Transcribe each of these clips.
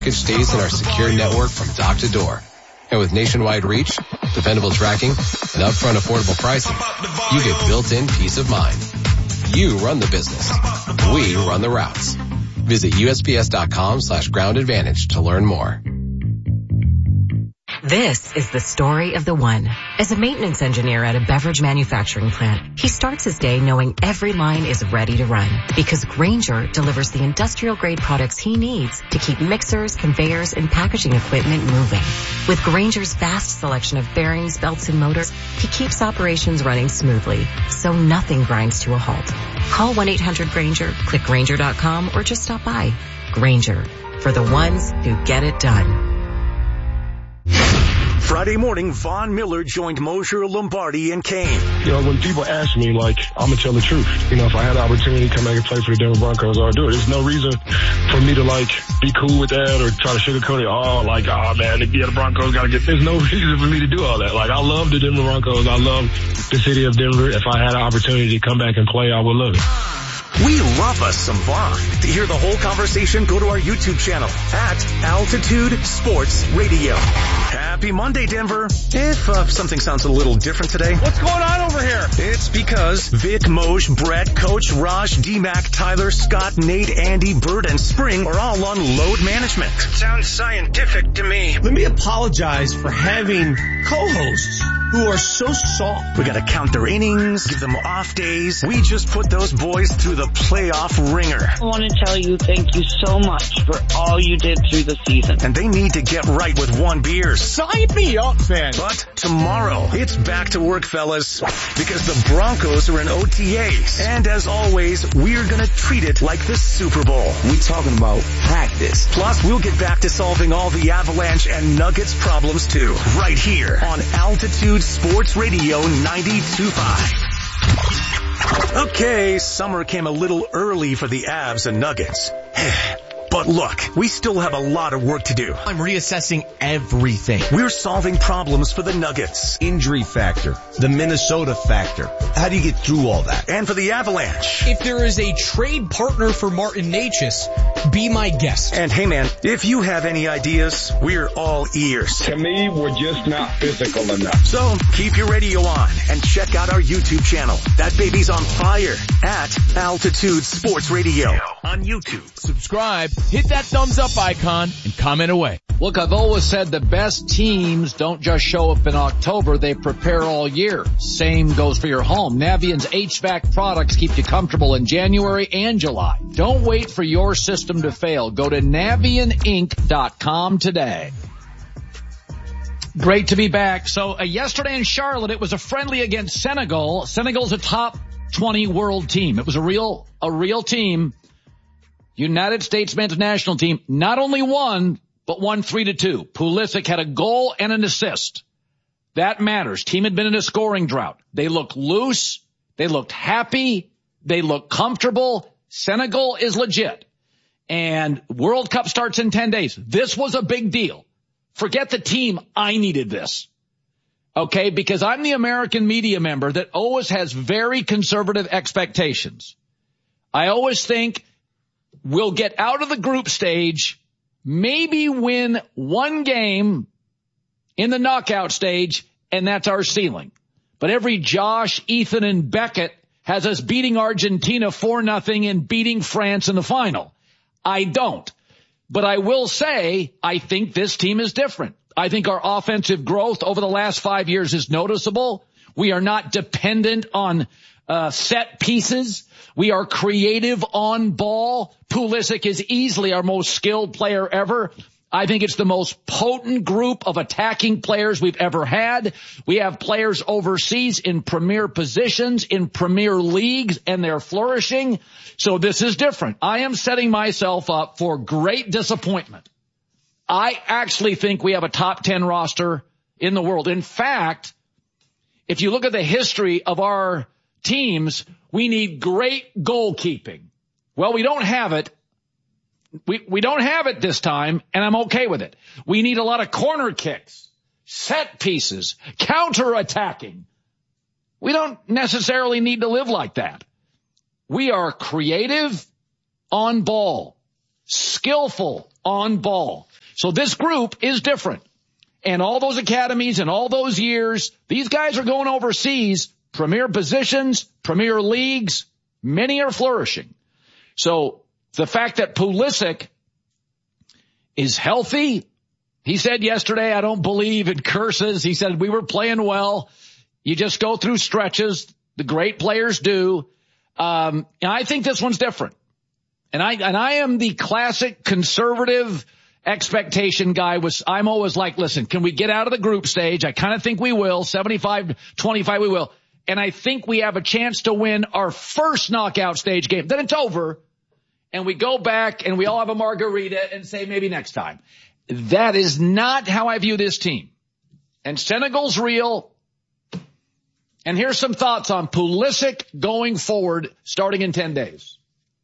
stays in our secure network from dock to door. And with nationwide reach, dependable tracking, and upfront affordable pricing, you get built-in peace of mind. You run the business. We run the routes. Visit USPS.com/Ground Advantage to learn more. This is the story of the one. As a maintenance engineer at a beverage manufacturing plant, he starts his day knowing every line is ready to run because Grainger delivers the industrial-grade products he needs to keep mixers, conveyors, and packaging equipment moving. With Grainger's vast selection of bearings, belts, and motors, he keeps operations running smoothly, so nothing grinds to a halt. Call 1-800-GRAINGER, click Grainger.com, or just stop by. Grainger, for the ones who get it done. Friday morning, Von Miller joined Mosher, Lombardi, and Kane. You know, when people ask me, I'm going to tell the truth. You know, if I had the opportunity to come back and play for the Denver Broncos, I would do it. There's no reason for me to, be cool with that or try to sugarcoat it. Man, the Broncos got to get... There's no reason for me to do all that. I love the Denver Broncos. I love the city of Denver. If I had an opportunity to come back and play, I would love it. We love us some Vaughn. To hear the whole conversation, go to our YouTube channel at Altitude Sports Radio. Happy Monday, Denver. If something sounds a little different today. What's going on over here? It's because Vic, Moj, Brett, Coach, Raj, D-Mac, Tyler, Scott, Nate, Andy, Bird, and Spring are all on load management. Sounds scientific to me. Let me apologize for having co-hosts who are so soft. We gotta count their innings, give them off days. We just put those boys through the playoff ringer. I want to tell you thank you so much for all you did through the season. And they need to get right with one beer. Sign me up, man. But tomorrow, it's back to work, fellas, because the Broncos are in OTAs. And as always, we're gonna treat it like the Super Bowl. We talking about practice. Plus, we'll get back to solving all the Avalanche and Nuggets problems too, right here on Altitude Sports Radio 92.5. Okay, summer came a little early for the Avs and Nuggets. But look, we still have a lot of work to do. I'm reassessing everything. We're solving problems for the Nuggets. Injury factor, the Minnesota factor. How do you get through all that? And for the Avalanche. If there is a trade partner for Martin Necas, be my guest. And hey man, if you have any ideas, we're all ears. To me, we're just not physical enough. So keep your radio on and check out our YouTube channel. That baby's on fire at Altitude Sports Radio on YouTube. Subscribe, hit that thumbs up icon, and comment away. Look, I've always said the best teams don't just show up in October, they prepare all year. Same goes for your home. Navient's HVAC products keep you comfortable in January and July. Don't wait for your system to fail. Go to NavientInc.com today. Great to be back. So yesterday in Charlotte, it was a friendly against Senegal. Senegal's a top 20 world team. It was a real team. United States men's national team not only won, but won 3-2. Pulisic had a goal and an assist. That matters. Team had been in a scoring drought. They looked loose. They looked happy. They looked comfortable. Senegal is legit. And World Cup starts in 10 days. This was a big deal. Forget the team. I needed this. Okay, because I'm the American media member that always has very conservative expectations. I always think we'll get out of the group stage, maybe win one game in the knockout stage, and that's our ceiling. But every Josh, Ethan, and Beckett has us beating Argentina 4-0 and beating France in the final. I don't. But I will say, I think this team is different. I think our offensive growth over the last 5 years is noticeable. We are not dependent on set pieces. We are creative on ball. Pulisic is easily our most skilled player ever. I think it's the most potent group of attacking players we've ever had. We have players overseas in premier positions, in premier leagues, and they're flourishing. So this is different. I am setting myself up for great disappointment. I actually think we have a top 10 roster in the world. In fact, if you look at the history of our teams, we need great goalkeeping. Well, we don't have it. We don't have it this time, and I'm okay with it. We need a lot of corner kicks, set pieces, counter-attacking. We don't necessarily need to live like that. We are creative on ball. skillful on ball. So this group is different. And all those academies and all those years, these guys are going overseas, premier positions, premier leagues. Many are flourishing. So the fact that Pulisic is healthy, he said yesterday, I don't believe in curses. He said, we were playing well. You just go through stretches. The great players do. And I think this one's different. And I am the classic conservative expectation guy. I'm always like, listen, can we get out of the group stage? I kind of think we will. 75-25 we will. And I think we have a chance to win our first knockout stage game. Then it's over. And we go back and we all have a margarita and say maybe next time. That is not how I view this team. And Senegal's real. And here's some thoughts on Pulisic going forward starting in 10 days.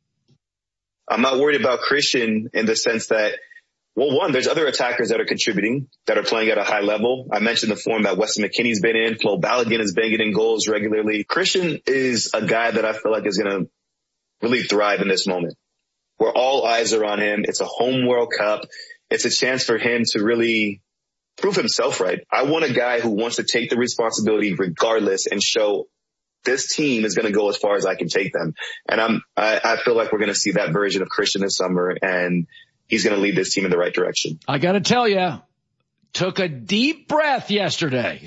I'm not worried about Christian in the sense that, well, one, there's other attackers that are contributing, that are playing at a high level. I mentioned the form that Weston McKennie's been in. Flo Balogun has been getting goals regularly. Christian is a guy that I feel like is going to really thrive in this moment, where all eyes are on him. It's a home World Cup. It's a chance for him to really prove himself right. I want a guy who wants to take the responsibility regardless and show this team is going to go as far as I can take them. And I feel like we're going to see that version of Christian this summer, and he's going to lead this team in the right direction. I got to tell you, took a deep breath yesterday.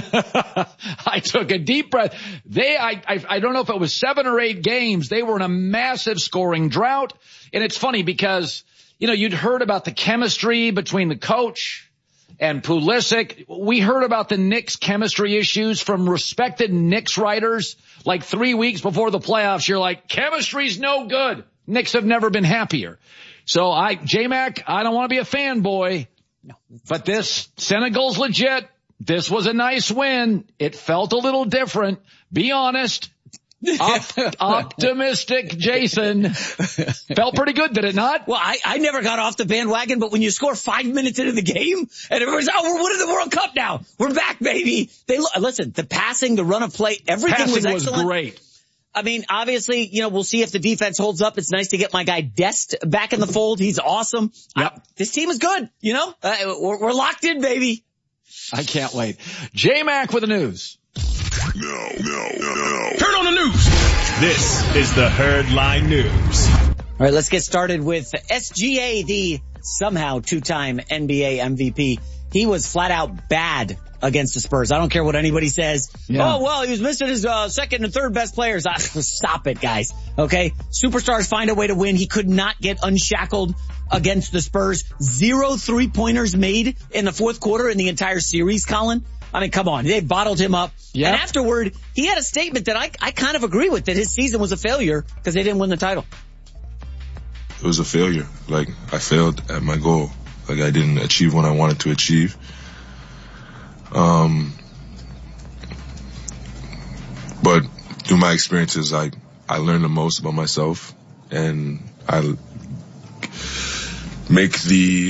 I took a deep breath. I don't know if it was 7 or 8 games. They were in a massive scoring drought. And it's funny because, you know, you'd heard about the chemistry between the coach and Pulisic. We heard about the Knicks chemistry issues from respected Knicks writers like 3 weeks before the playoffs. You're like, chemistry's no good. Knicks have never been happier. So J-Mac, I don't want to be a fanboy, but this Senegal's legit. This was a nice win. It felt a little different. Be honest. Optimistic Jason. Felt pretty good, did it not? Well, I never got off the bandwagon, but when you score 5 minutes into the game and everyone's, we're winning the World Cup now. We're back, baby. Listen, the passing, the run of play, everything was excellent. Was great. I mean, obviously, you know, we'll see if the defense holds up. It's nice to get my guy Dest back in the fold. He's awesome. Yep. This team is good, you know? We're locked in, baby. I can't wait. J-Mac with the news. No. Turn on the news. This is the Herd Line News. All right, let's get started with SGA, the somehow 2-time NBA MVP. He was flat out bad against the Spurs. I don't care what anybody says. Yeah. Oh, well, he was missing his second and third best players. Stop it, guys. Okay? Superstars find a way to win. He could not get unshackled against the Spurs. 0 3-pointers made in the fourth quarter in the entire series, Colin. I mean, come on. They bottled him up. Yep. And afterward, he had a statement that I kind of agree with, that his season was a failure because they didn't win the title. It was a failure. Like, I failed at my goal. Like, I didn't achieve what I wanted to achieve. But through my experiences, I learned the most about myself, and I make the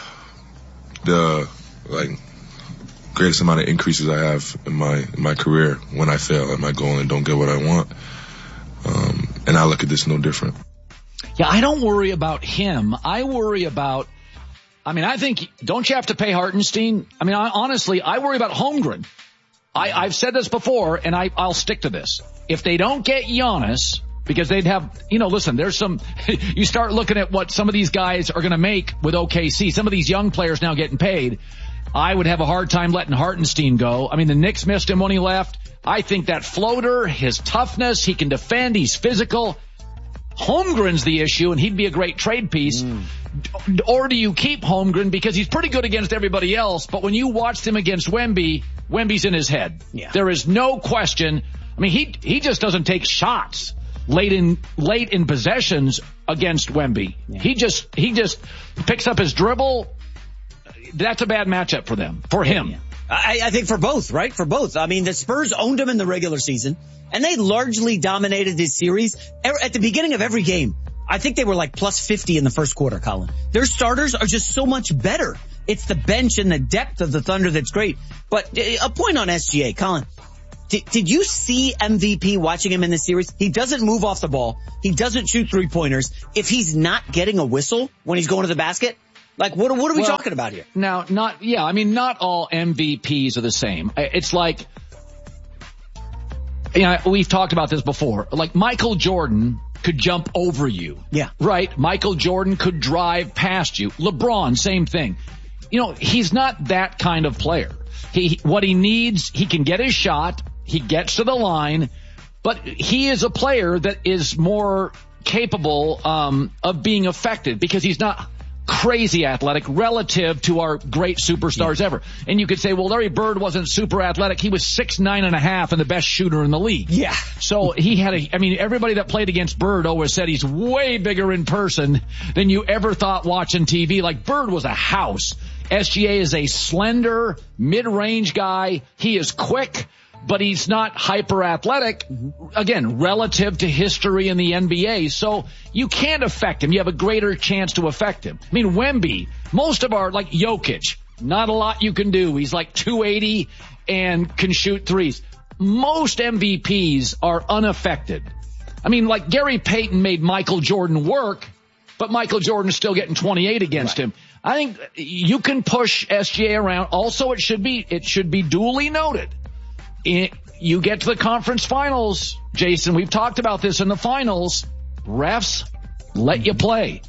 greatest amount of increases I have in my career when I fail at my goal and don't get what I want. And I look at this no different. Yeah, I don't worry about him. I worry about, I think, don't you have to pay Hartenstein? Honestly, I worry about Holmgren. I've said this before, and I'll stick to this. If they don't get Giannis, because they'd have, listen, there's some, you start looking at what some of these guys are going to make with OKC. Some of these young players now getting paid. I would have a hard time letting Hartenstein go. The Knicks missed him when he left. I think that floater, his toughness, he can defend, he's physical. Holmgren's the issue, and he'd be a great trade piece. Or do you keep Holmgren because he's pretty good against everybody else, but when you watched him against Wemby's in his head. Yeah. There is no question. He just doesn't take shots late in possessions against Wemby. Yeah. He just picks up his dribble. That's a bad matchup for him. Yeah. I think for both, right? For both. The Spurs owned him in the regular season, and they largely dominated this series. At the beginning of every game, I think they were like plus 50 in the first quarter, Colin. Their starters are just so much better. It's the bench and the depth of the Thunder that's great. But a point on SGA, Colin. Did you see MVP watching him in this series? He doesn't move off the ball. He doesn't shoot 3-pointers. If he's not getting a whistle when he's going to the basket, like what are we talking about here? Now, not all MVPs are the same. It's like, we've talked about this before. Like Michael Jordan could jump over you. Yeah. Right? Michael Jordan could drive past you. LeBron, same thing. He's not that kind of player. What he needs, he can get his shot. He gets to the line, but he is a player that is more capable of being affected because he's not crazy athletic relative to our great superstars ever. And you could say, well, Larry Bird wasn't super athletic. He was 6'9.5" and the best shooter in the league. Yeah. So he had everybody that played against Bird always said he's way bigger in person than you ever thought watching TV. Like Bird was a house. SGA is a slender, mid-range guy. He is quick, but he's not hyper athletic, again, relative to history in the NBA. So you can't affect him. You have a greater chance to affect him. I mean, Wemby, most of our, like Jokic, not a lot you can do. He's like 280 and can shoot threes. Most MVPs are unaffected. I mean, like Gary Payton made Michael Jordan work, but Michael Jordan's still getting 28 against him. I think you can push SGA around. Also, it should be duly noted. You get to the conference finals, Jason. We've talked about this in the finals. Refs let you play.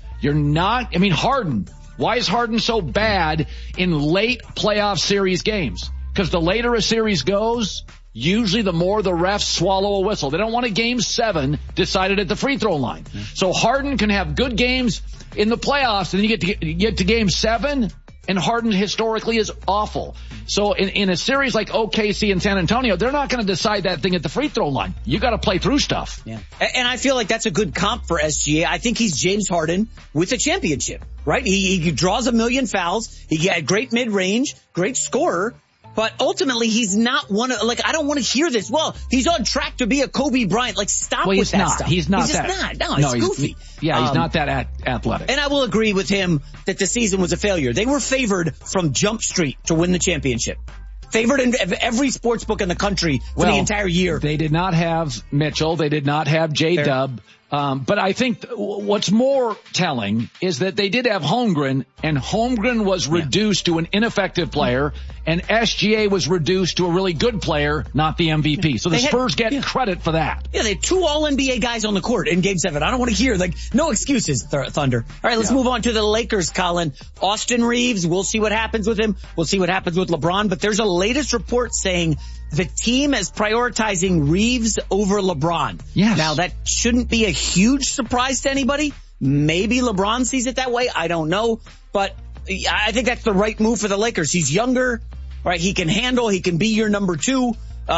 Harden. Why is Harden so bad in late playoff series games? Because the later a series goes, usually the more the refs swallow a whistle. They don't want a game 7 decided at the free throw line. So Harden can have good games in the playoffs, and then you get to game 7, and Harden historically is awful. So in a series like OKC and San Antonio, they're not going to decide that thing at the free throw line. You got to play through stuff. Yeah. And I feel like that's a good comp for SGA. I think he's James Harden with a championship, right? He draws a million fouls. He got great mid-range, great scorer. But ultimately, he's not I don't want to hear this. Well, he's on track to be a Kobe Bryant. Like, stop with that stuff. He's not he's that. Just not. No, he's goofy. He's not that athletic. And I will agree with him that the season was a failure. They were favored from Jump Street to win the championship. Favored in every sports book in the country for the entire year. They did not have Mitchell. They did not have J-Dub. But I think what's more telling is that they did have Holmgren, and Holmgren was reduced to an ineffective player, and SGA was reduced to a really good player, not the MVP. So the Spurs get credit for that. Yeah, they had 2 All-NBA guys on the court in Game 7. I don't want to hear, no excuses, Thunder. All right, let's move on to the Lakers, Colin. Austin Reeves, we'll see what happens with him. We'll see what happens with LeBron. But there's a latest report saying the team is prioritizing Reeves over LeBron. Yes. Now, that shouldn't be a huge surprise to anybody. Maybe LeBron sees it that way. I don't know. But I think that's the right move for the Lakers. He's younger, right? He can handle. He can be your number 2.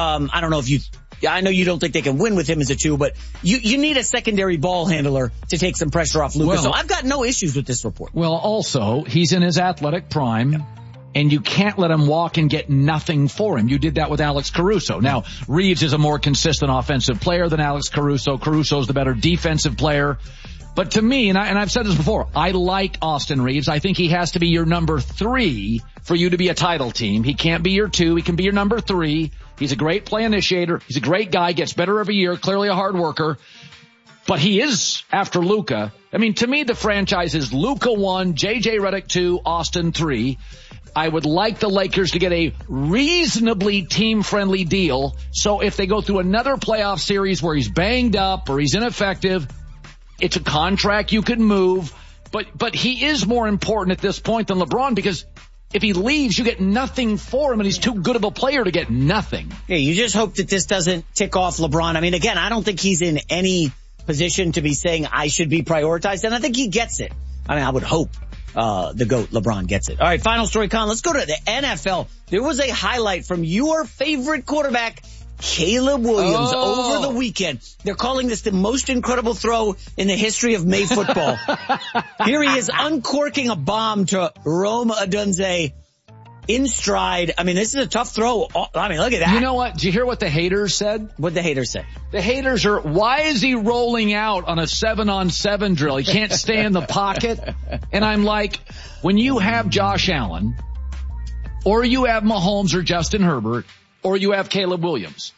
I don't know I know you don't think they can win with him as a 2, but you need a secondary ball handler to take some pressure off Luka. So I've got no issues with this report. Well, also, he's in his athletic prime. Yeah. And you can't let him walk and get nothing for him. You did that with Alex Caruso. Now, Reeves is a more consistent offensive player than Alex Caruso. Caruso's the better defensive player. But to me, and I've said this before, I like Austin Reeves. I think he has to be your number 3 for you to be a title team. He can't be your 2. He can be your number 3. He's a great play initiator. He's a great guy, gets better every year, clearly a hard worker. But he is after Luka. I mean, to me, the franchise is Luka 1, JJ Redick 2, Austin 3. I would like the Lakers to get a reasonably team-friendly deal. So if they go through another playoff series where he's banged up or he's ineffective, it's a contract you can move. But he is more important at this point than LeBron, because if he leaves, you get nothing for him, and he's too good of a player to get nothing. Yeah, you just hope that this doesn't tick off LeBron. I mean, again, I don't think he's in any position to be saying I should be prioritized, and I think he gets it. I mean, I would hope the GOAT LeBron gets it. All right, final story, Colin. Let's go to the NFL. There was a highlight from your favorite quarterback, Caleb Williams, over the weekend. They're calling this the most incredible throw in the history of May football. Here he is uncorking a bomb to Rome Odunze in stride. I mean, this is a tough throw. I mean, look at that. You know what? Did you hear what the haters said? What'd the haters say? The haters are, why is he rolling out on a 7-on-7 drill? He can't stay in the pocket. And I'm like, when you have Josh Allen, or you have Mahomes or Justin Herbert, or you have Caleb Williams,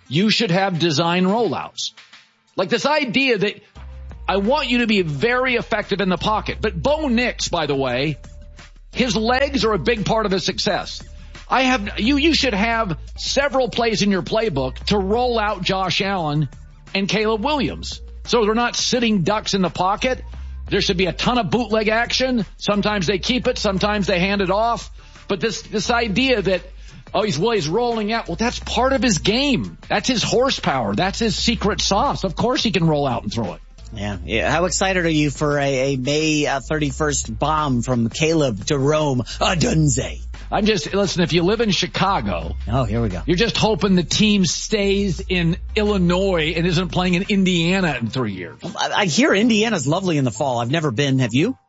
you should have design rollouts. Like this idea that I want you to be very effective in the pocket. But Bo Nix, by the way, his legs are a big part of his success. You should have several plays in your playbook to roll out Josh Allen and Caleb Williams. So they're not sitting ducks in the pocket. There should be a ton of bootleg action. Sometimes they keep it. Sometimes they hand it off. But this idea that, he's rolling out. Well, that's part of his game. That's his horsepower. That's his secret sauce. Of course he can roll out and throw it. Yeah. How excited are you for a May 31st bomb from Caleb Jerome Odunze? Listen, if you live in Chicago. Oh, here we go. You're just hoping the team stays in Illinois and isn't playing in Indiana in 3 years. I hear Indiana's lovely in the fall. I've never been. Have you?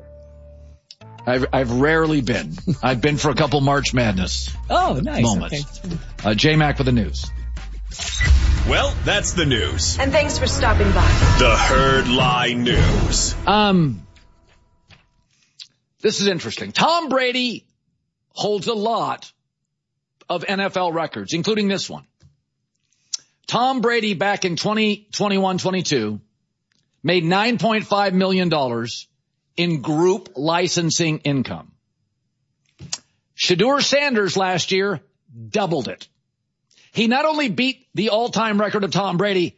I've rarely been. I've been for a couple March Madness moments. Okay. J-Mac with the news. Well, that's the news. And thanks for stopping by. The Herd Lie News. This is interesting. Tom Brady holds a lot of NFL records, including this one. Tom Brady back in 2021-22 made $9.5 million in group licensing income. Shedeur Sanders last year doubled it. He not only beat the all-time record of Tom Brady,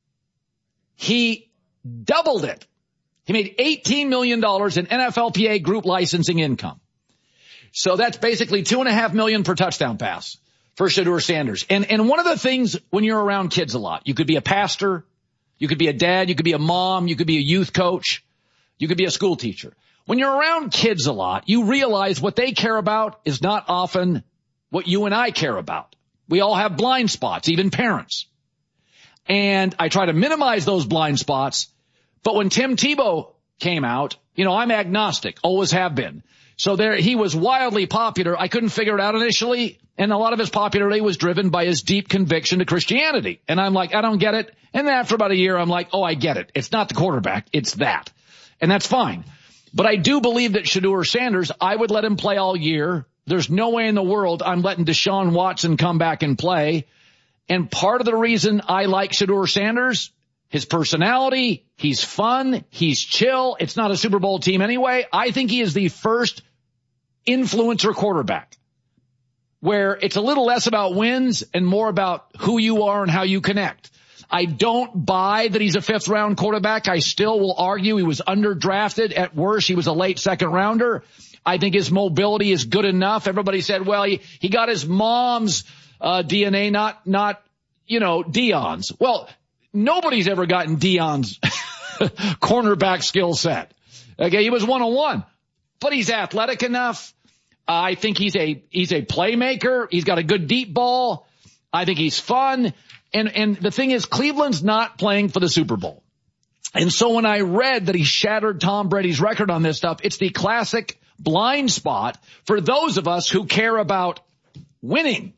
he doubled it. He made $18 million in NFLPA group licensing income. So that's basically $2.5 million per touchdown pass for Shedeur Sanders. And one of the things when you're around kids a lot, you could be a pastor, you could be a dad, you could be a mom, you could be a youth coach, you could be a school teacher. When you're around kids a lot, you realize what they care about is not often what you and I care about. We all have blind spots, even parents. And I try to minimize those blind spots. But when Tim Tebow came out, I'm agnostic, always have been. So he was wildly popular. I couldn't figure it out initially. And a lot of his popularity was driven by his deep conviction to Christianity. And I'm like, I don't get it. And then after about a year, I'm like, I get it. It's not the quarterback. It's that. And that's fine. But I do believe that Shedeur Sanders, I would let him play all year. There's no way in the world I'm letting Deshaun Watson come back and play. And part of the reason I like Shedeur Sanders, his personality, he's fun, he's chill. It's not a Super Bowl team anyway. I think he is the first influencer quarterback where it's a little less about wins and more about who you are and how you connect. I don't buy that he's a fifth-round quarterback. I still will argue he was underdrafted. At worst, he was a late second-rounder. I think his mobility is good enough. Everybody said, well, he got his mom's DNA, not Dion's. Well, nobody's ever gotten Dion's cornerback skill set. Okay, he was 101, but he's athletic enough. I think he's a playmaker. He's got a good deep ball. I think he's fun. And the thing is, Cleveland's not playing for the Super Bowl. And so when I read that he shattered Tom Brady's record on this stuff, it's the classic blind spot for those of us who care about winning.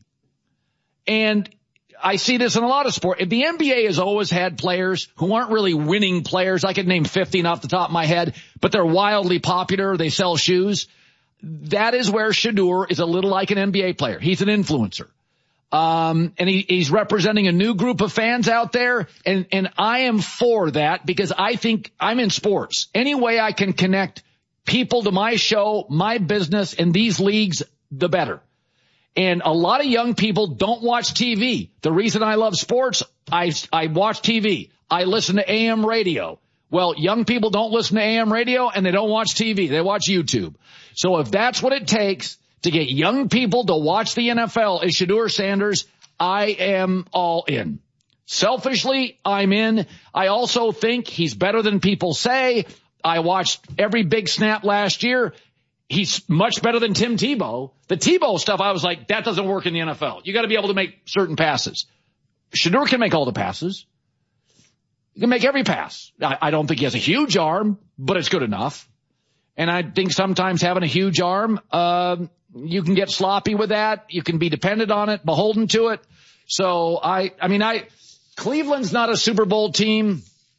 And I see this in a lot of sport. The NBA has always had players who aren't really winning players. I could name 15 off the top of my head, but they're wildly popular. They sell shoes. That is where Shedeur is a little like an NBA player. He's an influencer. And he's representing a new group of fans out there. And I am for that because I think I'm in sports. Any way I can connect people to my show, my business, and these leagues, the better. And a lot of young people don't watch TV. The reason I love sports, I watch TV. I listen to AM radio. Well, young people don't listen to AM radio and they don't watch TV. They watch YouTube. So if that's what it takes to get young people to watch the NFL is Shedeur Sanders, I am all in. Selfishly, I'm in. I also think he's better than people say. I watched every big snap last year. He's much better than Tim Tebow. The Tebow stuff, I was like, that doesn't work in the NFL. You got to be able to make certain passes. Shedeur can make all the passes. He can make every pass. I don't think he has a huge arm, but it's good enough. And I think sometimes having a huge arm, you can get sloppy with that. You can be dependent on it, beholden to it. So Cleveland's not a Super Bowl team.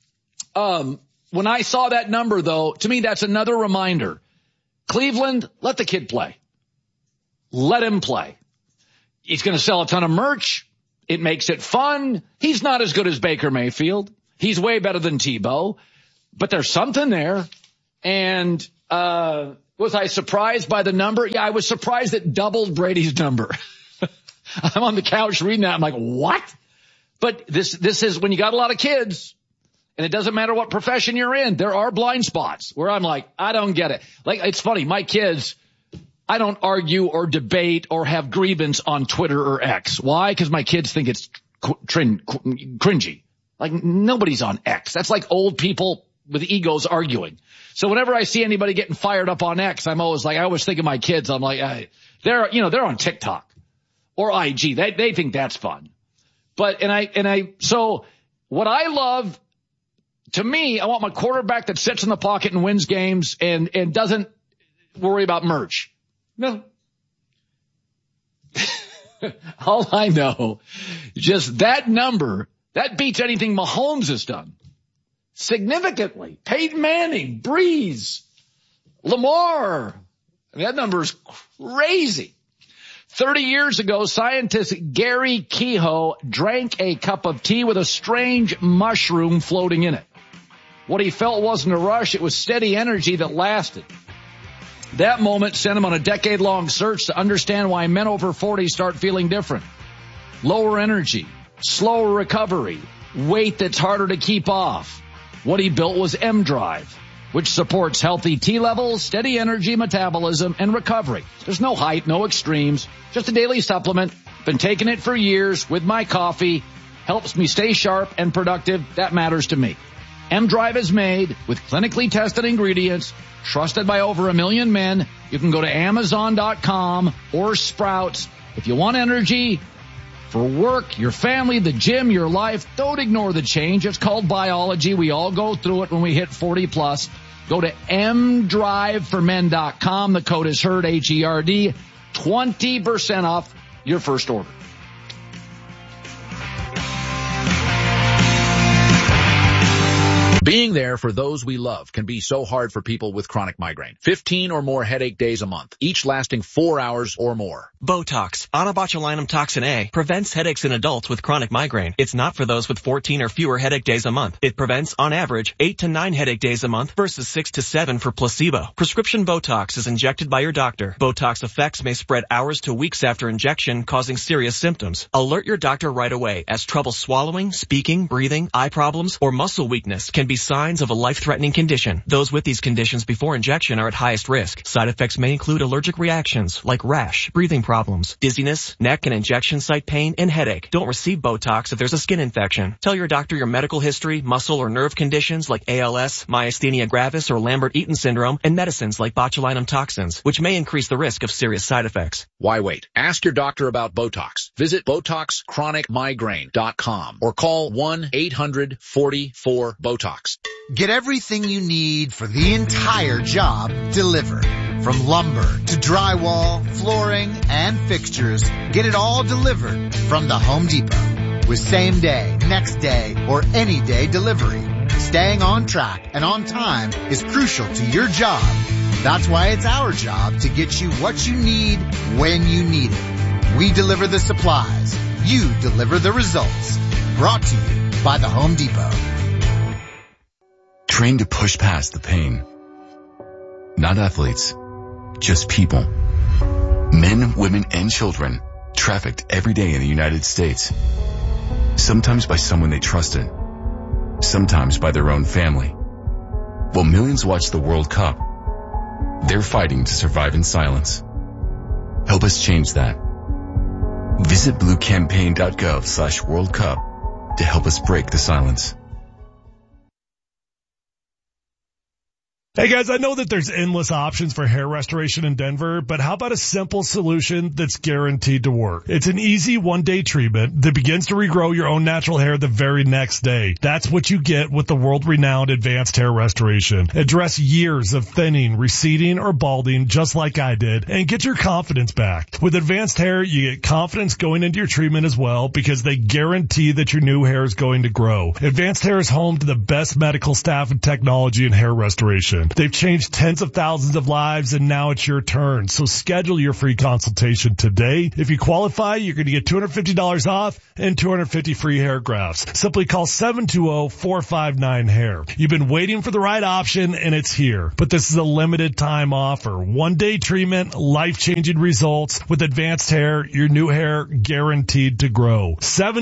When I saw that number though, to me, that's another reminder. Cleveland, let the kid play. Let him play. He's going to sell a ton of merch. It makes it fun. He's not as good as Baker Mayfield. He's way better than Tebow, but there's something there. And, was I surprised by the number? Yeah, I was surprised it doubled Brady's number. I'm on the couch reading that. I'm like, what? But this is when you got a lot of kids, and it doesn't matter what profession you're in. There are blind spots where I'm like, I don't get it. Like, it's funny. My kids, I don't argue or debate or have grievance on Twitter or X. Why? Because my kids think it's cringy. Like, nobody's on X. That's like old people with egos arguing. So whenever I see anybody getting fired up on X, I'm always like, I always think of my kids. I'm like, they're on TikTok or IG. They think that's fun. But, so what I love, to me, I want my quarterback that sits in the pocket and wins games and doesn't worry about merch. No. All I know, just that number, that beats anything Mahomes has done. Significantly. Peyton Manning, Breeze, Lamar. I mean, that number is crazy. 30 years ago, scientist Gary Kehoe drank a cup of tea with a strange mushroom floating in it. What he felt wasn't a rush, it was steady energy that lasted. That moment sent him on a decade-long search to understand why men over 40 start feeling different. Lower energy, slower recovery, weight that's harder to keep off. What he built was M-Drive, which supports healthy T levels, steady energy, metabolism, and recovery. There's no height, no extremes, just a daily supplement. Been taking it for years with my coffee. Helps me stay sharp and productive. That matters to me. M-Drive is made with clinically tested ingredients, trusted by over 1 million men. You can go to Amazon.com or Sprouts. If you want energy for work, your family, the gym, your life, don't ignore the change. It's called biology. We all go through it when we hit 40 plus. Go to mdriveformen.com. The code is HERD, H-E-R-D. 20% off your first order. Being there for those we love can be so hard for people with chronic migraine. 15 or more headache days a month, each lasting 4 hours or more. Botox, onabotulinum toxin A, prevents headaches in adults with chronic migraine. It's not for those with 14 or fewer headache days a month. It prevents, on average, 8 to 9 headache days a month versus 6 to 7 for placebo. Prescription Botox is injected by your doctor. Botox effects may spread hours to weeks after injection, causing serious symptoms. Alert your doctor right away, as trouble swallowing, speaking, breathing, eye problems, or muscle weakness can be signs of a life-threatening condition. Those with these conditions before injection are at highest risk. Side effects may include allergic reactions like rash, breathing problems, dizziness, neck and injection site pain, and headache. Don't receive Botox if there's a skin infection. Tell your doctor your medical history, muscle or nerve conditions like ALS, myasthenia gravis, or Lambert-Eaton syndrome, and medicines like botulinum toxins, which may increase the risk of serious side effects. Why wait? Ask your doctor about Botox. Visit BotoxChronicMigraine.com or call 1-800-44-BOTOX. Get everything you need for the entire job delivered. From lumber to drywall, flooring, and fixtures, get it all delivered from the Home Depot. With same day, next day, or any day delivery. Staying on track and on time is crucial to your job. That's why it's our job to get you what you need when you need it. We deliver the supplies. You deliver the results. Brought to you by the Home Depot. Trained to push past the pain. Not athletes, just people. Men, women, and children trafficked every day in the United States. Sometimes by someone they trusted. Sometimes by their own family. While millions watch the World Cup, they're fighting to survive in silence. Help us change that. Visit bluecampaign.gov/World Cup to help us break the silence. Hey guys, I know that there's endless options for hair restoration in Denver, but how about a simple solution that's guaranteed to work? It's an easy one-day treatment that begins to regrow your own natural hair the very next day. That's what you get with the world-renowned Advanced Hair Restoration. Address years of thinning, receding, or balding just like I did, and get your confidence back. With Advanced Hair, you get confidence going into your treatment as well because they guarantee that your new hair is going to grow. Advanced Hair is home to the best medical staff and technology in hair restoration. solution. They've changed tens of thousands of lives, and now it's your turn. So schedule your free consultation today. If you qualify, you're going to get $250 off and 250 free hair grafts. Simply call 720-459-HAIR. You've been waiting for the right option, and it's here. But this is a limited time offer. One-day treatment, life-changing results. With Advanced Hair, your new hair guaranteed to grow.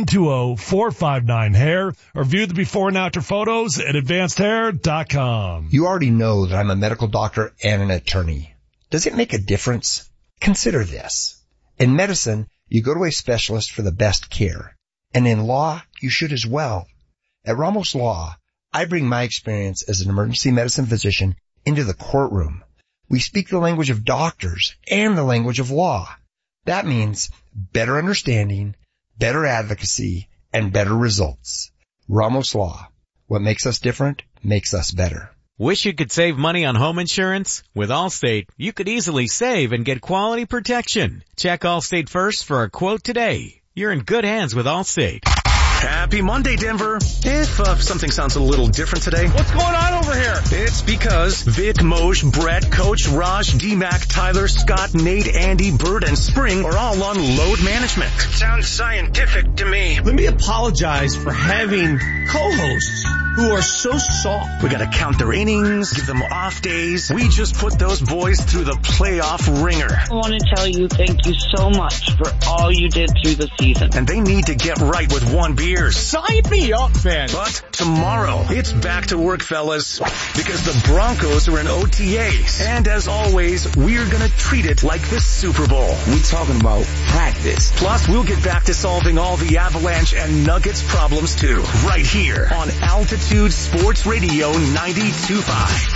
720-459-HAIR, or view the before and after photos at advancedhair.com. You already know that I'm a medical doctor and an attorney. Does it make a difference? Consider this. In medicine, you go to a specialist for the best care. And in law, you should as well. At Ramos Law, I bring my experience as an emergency medicine physician into the courtroom. We speak the language of doctors and the language of law. That means better understanding, better advocacy, and better results. Ramos Law. What makes us different makes us better. Wish you could save money on home insurance? With Allstate, you could easily save and get quality protection. Check Allstate first for a quote today. You're in good hands with Allstate. Happy Monday, Denver. If something sounds a little different today. What's going on over here? It's because Vic, Moj, Brett, Coach, Raj, D-Mac, Tyler, Scott, Nate, Andy, Bird, and Spring are all on load management. Sounds scientific to me. Let me apologize for having co-hosts who are so soft. We gotta count their innings, give them off days. We just put those boys through the playoff ringer. I want to tell you thank you so much for all you did through the season. And they need to get right with one beer. Sign me up, man. But tomorrow, it's back to work, fellas, because the Broncos are in OTAs. And as always, we're gonna treat it like the Super Bowl. We talking about practice. Plus, we'll get back to solving all the Avalanche and Nuggets problems too, right here on Altitude Sports Radio 92.5.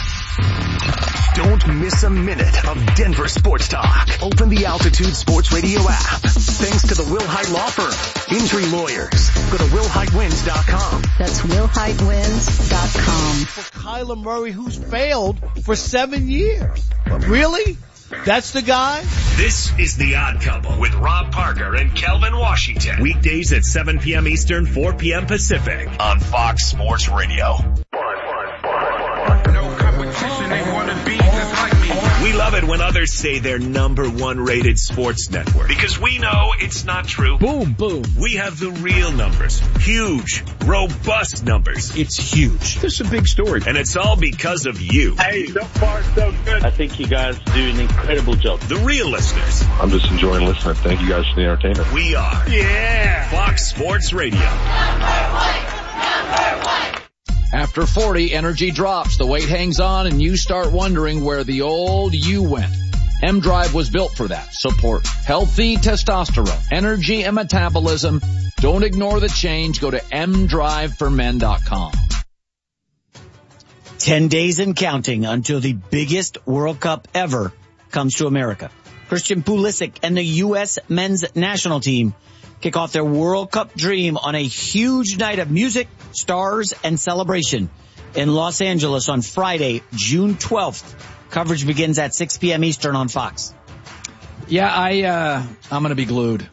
Don't miss a minute of Denver sports talk. Open the Altitude Sports Radio app. Thanks to the Wilhite Law Firm. Injury lawyers. Go to WillHiteWins.com. That's WillHiteWins.com. For Kyler Murray, who's failed for 7 years. Really? That's the guy? This is The Odd Couple with Rob Parker and Kelvin Washington. Weekdays at 7 p.m. Eastern, 4 p.m. Pacific on Fox Sports Radio. No competition, they want to be just like me. We love it when others say they're number one rated sports network because we know it's not true. Boom, boom. We have the real numbers. Huge, robust numbers. It's huge. This is a big story. And it's all because of you. Hey, so far so good. I think you guys do an incredible job. The real listeners. I'm just enjoying listening. Thank you guys for the entertainment. We are. Yeah. Fox Sports Radio. After 40, energy drops, the weight hangs on, and you start wondering where the old you went. M-Drive was built for that. Support healthy testosterone, energy, and metabolism. Don't ignore the change. Go to mdriveformen.com. 10 days and counting until the biggest World Cup ever comes to America. Christian Pulisic and the U.S. men's national team kick off their World Cup dream on a huge night of music, stars, and celebration in Los Angeles on Friday, June 12th. Coverage begins at 6 p.m. Eastern on Fox. Yeah, I'm going to be glued.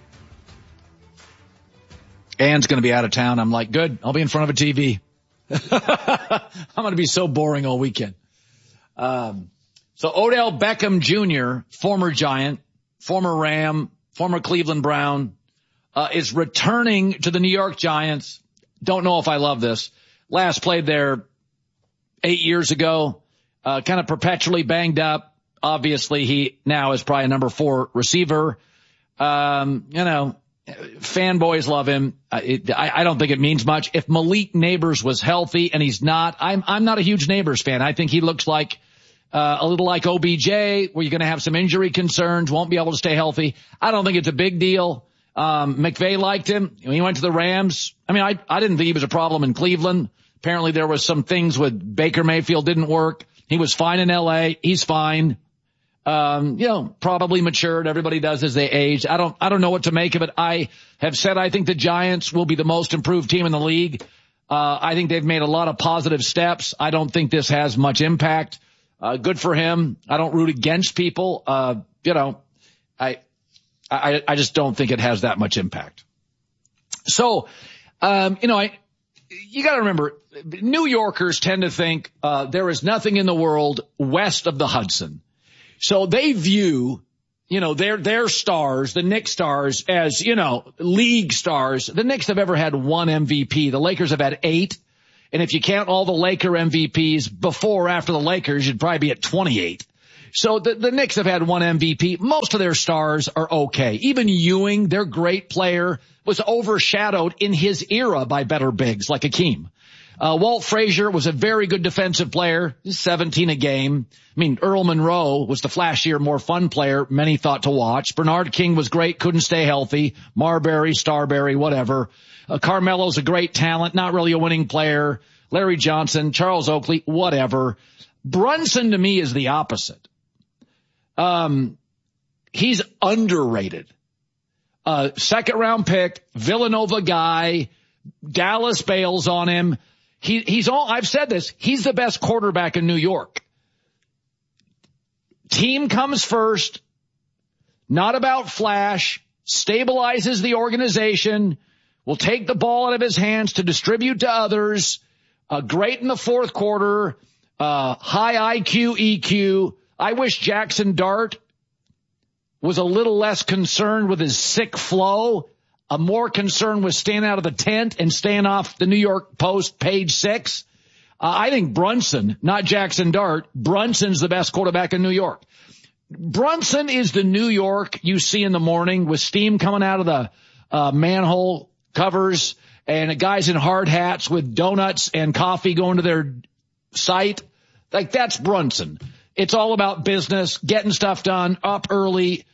Ann's going to be out of town. I'm like, good. I'll be in front of a TV. I'm going to be so boring all weekend. So Odell Beckham Jr., former Giant, former Ram, former Cleveland Brown, is returning to the New York Giants. Don't know if I love this. Last played there 8 years ago. Kind of perpetually banged up. Obviously, he now is probably a number 4 receiver. Fanboys love him. I don't think it means much. If Malik Neighbors was healthy and he's not, I'm not a huge Neighbors fan. I think he looks like a little like OBJ, where you're going to have some injury concerns, won't be able to stay healthy. I don't think it's a big deal. McVay liked him. When he went to the Rams, I mean, I didn't think he was a problem in Cleveland. Apparently there was some things with Baker Mayfield didn't work. He was fine in LA. He's fine. Probably matured. Everybody does as they age. I don't know what to make of it. I have said I think the Giants will be the most improved team in the league. I think they've made a lot of positive steps. I don't think this has much impact. Good for him. I don't root against people. I just don't think it has that much impact. So, you got to remember, New Yorkers tend to think there is nothing in the world west of the Hudson. So they view, their stars, the Knicks stars, as, league stars. The Knicks have ever had one MVP. The Lakers have had 8. And if you count all the Laker MVPs before or after the Lakers, you'd probably be at 28. So the Knicks have had one MVP. Most of their stars are okay. Even Ewing, their great player, was overshadowed in his era by better bigs like Hakeem. Walt Frazier was a very good defensive player, 17 a game. I mean, Earl Monroe was the flashier, more fun player many thought to watch. Bernard King was great, couldn't stay healthy. Marbury, Starbury, whatever. Carmelo's a great talent, not really a winning player. Larry Johnson, Charles Oakley, whatever. Brunson to me is the opposite. He's underrated. Second round pick, Villanova guy, Dallas bails on him. I've said this, he's the best quarterback in New York. Team comes first, not about flash, stabilizes the organization, will take the ball out of his hands to distribute to others, great in the fourth quarter, high IQ, EQ. I wish Jackson Dart was a little less concerned with his sick flow, more concerned with staying out of the tent and staying off the New York Post page 6. I think Brunson, not Jackson Dart, Brunson's the best quarterback in New York. Brunson is the New York you see in the morning with steam coming out of the manhole covers and guys in hard hats with donuts and coffee going to their site. Like, that's Brunson. It's all about business, getting stuff done, up early.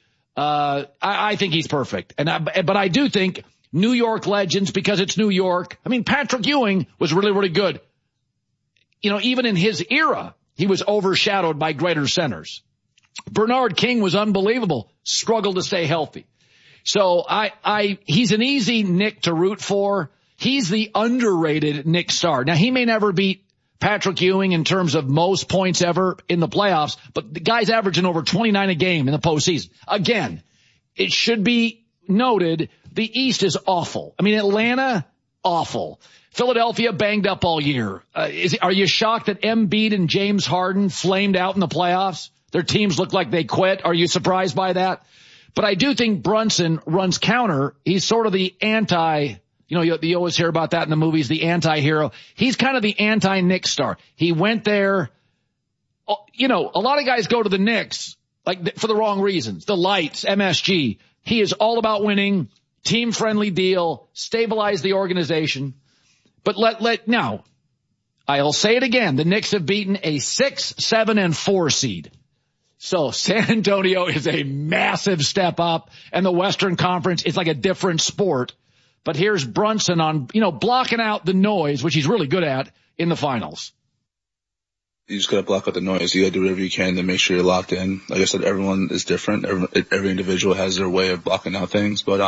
I think he's perfect. But I do think New York legends, because it's New York. I mean, Patrick Ewing was really, really good. Even in his era, he was overshadowed by greater centers. Bernard King was unbelievable, struggled to stay healthy. So he's an easy Knick to root for. He's the underrated Knick star. Now, he may never beat Patrick Ewing in terms of most points ever in the playoffs, but the guy's averaging over 29 a game in the postseason. Again, it should be noted, the East is awful. I mean, Atlanta, awful. Philadelphia banged up all year. Are you shocked that Embiid and James Harden flamed out in the playoffs? Their teams look like they quit. Are you surprised by that? But I do think Brunson runs counter. He's sort of the you always hear about that in the movies, the anti-hero. He's kind of the anti-Knicks star. He went there. A lot of guys go to the Knicks for the wrong reasons. The lights, MSG. He is all about winning, team-friendly deal, stabilize the organization. But now, I'll say it again. The Knicks have beaten a 6, 7, and 4 seed. So San Antonio is a massive step up, and the Western Conference is like a different sport. But here's Brunson on, blocking out the noise, which he's really good at in the finals. You just got to block out the noise. You got to do whatever you can to make sure you're locked in. Like I said, everyone is different. Every individual has their way of blocking out things, but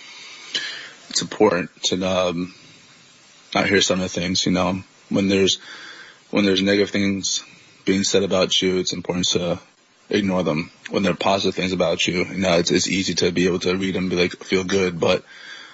it's important to not hear some of the things. When there's negative things being said about you, it's important to ignore them. When there are positive things about you, it's easy to be able to read them and be like, feel good, but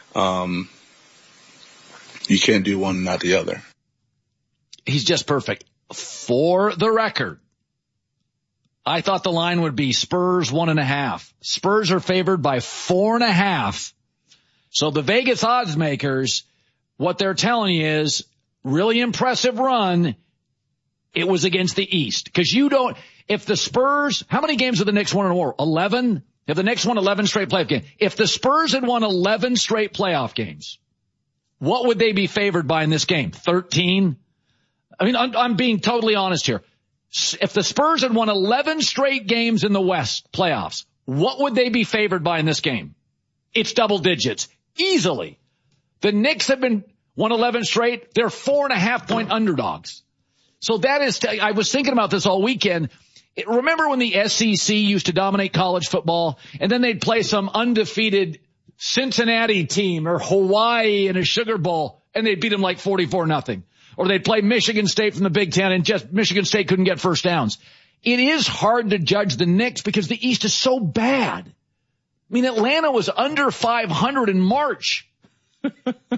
you can't do one and not the other. He's just perfect. For the record, I thought the line would be Spurs 1.5. Spurs are favored by 4.5. So the Vegas odds makers, what they're telling you is really impressive run. It was against the East. Cause if the Spurs, how many games have the Knicks won in a row? 11? Have the Knicks won 11 straight playoff games? If the Spurs had won 11 straight playoff games, what would they be favored by in this game? 13? I mean, I'm being totally honest here. If the Spurs had won 11 straight games in the West playoffs, what would they be favored by in this game? It's double digits. Easily. The Knicks have won 11 straight. They're 4.5-point underdogs. So that is, I was thinking about this all weekend. Remember when the SEC used to dominate college football and then they'd play some undefeated Cincinnati team or Hawaii in a Sugar Bowl and they'd beat them like 44-0. Or they'd play Michigan State from the Big Ten and just Michigan State couldn't get first downs. It is hard to judge the Knicks because the East is so bad. I mean, Atlanta was under 500 in March.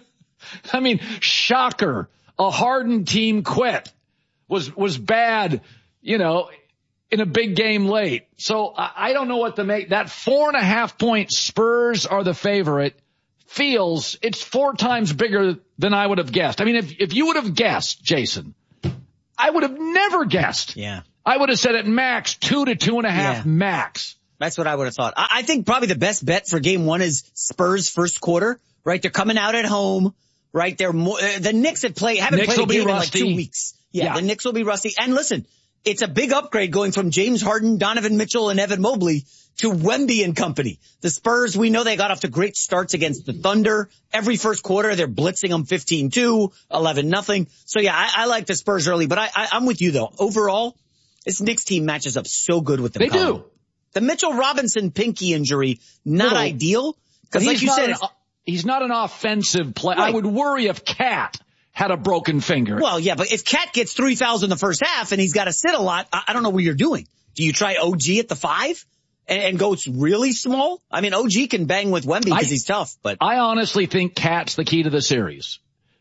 I mean, shocker. A Harden team quit. Was bad, in a big game late. So I don't know what to make. That 4.5 point Spurs are the favorite it's 4 times bigger than I would have guessed. I mean, if you would have guessed, Jason, I would have never guessed. Yeah. I would have said at max 2 to 2.5 max. That's what I would have thought. I think probably the best bet for game 1 is Spurs first quarter, right? They're coming out at home, right? They're the Knicks haven't played a game in like 2 weeks. Yeah, the Knicks will be rusty. And listen, it's a big upgrade going from James Harden, Donovan Mitchell, and Evan Mobley to Wemby and company. The Spurs, we know they got off to great starts against the Thunder. Every first quarter, they're blitzing them 15-2, 11-0. So yeah, I like the Spurs early, but I'm with you though. Overall, this Knicks team matches up so good with them. They do. The Mitchell Robinson pinky injury, not ideal. Because like you said, he's not an offensive player. Right. I would worry if Cat had a broken finger. Well, yeah, but if Cat gets 3 fouls in the first half and he's got to sit a lot, I don't know what you're doing. Do you try OG at the 5 and go really small? I mean, OG can bang with Wemby because he's tough, but I honestly think Cat's the key to the series.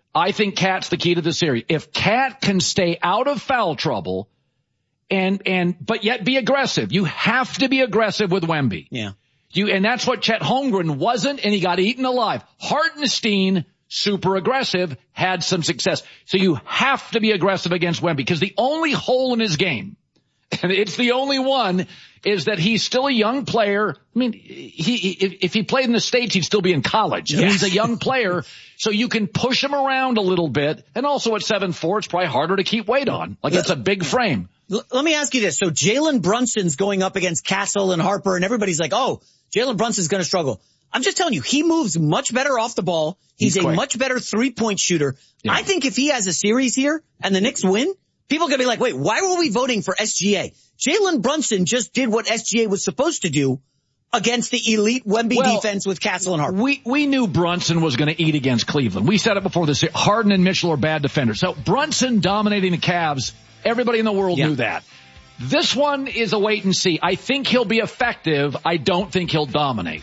If Cat can stay out of foul trouble but yet be aggressive, you have to be aggressive with Wemby. Yeah. And that's what Chet Holmgren wasn't, and he got eaten alive. Hartenstein, super aggressive, had some success. So you have to be aggressive against Wemby because the only hole in his game, and it's the only one, is that he's still a young player. I mean, if he played in the States, he'd still be in college. Yes. I mean, he's a young player, so you can push him around a little bit. And also at 7'4", it's probably harder to keep weight on. Like, it's a big frame. Let me ask you this. So Jalen Brunson's going up against Castle and Harper, and everybody's like, oh, Jalen Brunson's going to struggle. I'm just telling you, he moves much better off the ball. He's a much better 3-point shooter. Yeah. I think if he has a series here and the Knicks win, people are going to be like, wait, why were we voting for SGA? Jalen Brunson just did what SGA was supposed to do against the elite Wemby defense with Castle and Harper. We knew Brunson was going to eat against Cleveland. We said it before this. Harden and Mitchell are bad defenders. So Brunson dominating the Cavs, everybody in the world knew that. This one is a wait and see. I think he'll be effective. I don't think he'll dominate.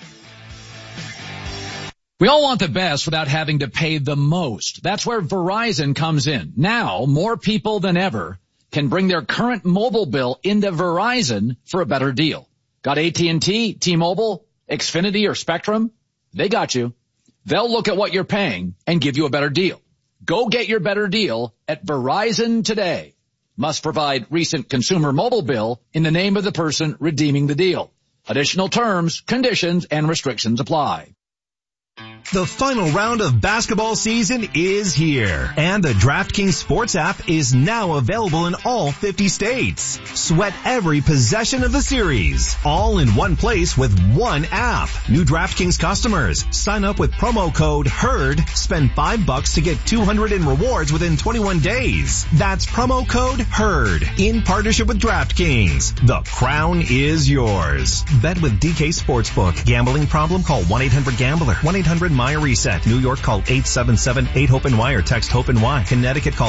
We all want the best without having to pay the most. That's where Verizon comes in. Now, more people than ever can bring their current mobile bill into Verizon for a better deal. Got AT&T, T-Mobile, Xfinity, or Spectrum? They got you. They'll look at what you're paying and give you a better deal. Go get your better deal at Verizon today. Must provide recent consumer mobile bill in the name of the person redeeming the deal. Additional terms, conditions, and restrictions apply. The final round of basketball season is here, and the DraftKings Sports app is now available in all 50 states. Sweat every possession of the series, all in one place with one app. New DraftKings customers, sign up with promo code HERD, spend $5 to get $200 in rewards within 21 days. That's promo code HERD, in partnership with DraftKings. The crown is yours. Bet with DK Sportsbook. Gambling problem? Call 1-800-GAMBLER. 1-800-MY-RESET. New York, call 877-8-HOPE-NY or text HOPE-NY. Connecticut, call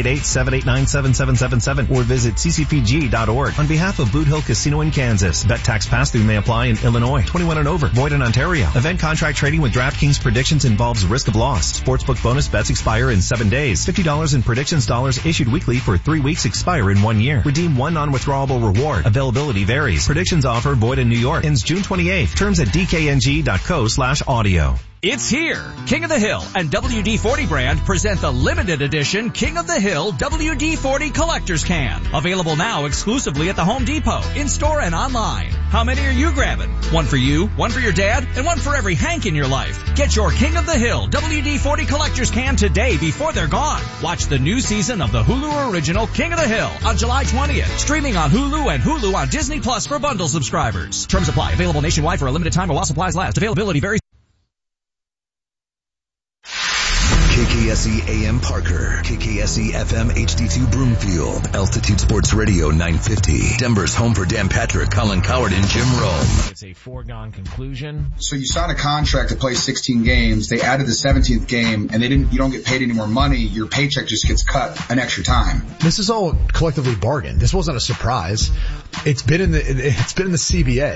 888-789-7777 or visit ccpg.org. On behalf of Boot Hill Casino in Kansas, bet tax pass-through may apply in Illinois. 21 and over. Void in Ontario. Event contract trading with DraftKings Predictions involves risk of loss. Sportsbook bonus bets expire in 7 days. $50 in predictions dollars issued weekly for 3 weeks, expire in 1 year. Redeem one non-withdrawable reward. Availability varies. Predictions offer void in New York. Ends June 28th. Terms at dkng.co/audio. It's here. King of the Hill and WD-40 brand present the limited edition King of the Hill WD-40 Collector's Can. Available now exclusively at the Home Depot, in-store and online. How many are you grabbing? One for you, one for your dad, and one for every Hank in your life. Get your King of the Hill WD-40 Collector's Can today before they're gone. Watch the new season of the Hulu original King of the Hill on July 20th. Streaming on Hulu and Hulu on Disney Plus for bundle subscribers. Terms apply. Available nationwide for a limited time while supplies last. Availability varies. KKSE AM Parker, KKSE FM HD2 Broomfield, Altitude Sports Radio 950, Denver's home for Dan Patrick, Colin Coward, and Jim Rome. It's a foregone conclusion. So you sign a contract to play 16 games. They added the 17th game, and you don't get paid any more money. Your paycheck just gets cut an extra time. This is all collectively bargained. This wasn't a surprise. It's been in the CBA.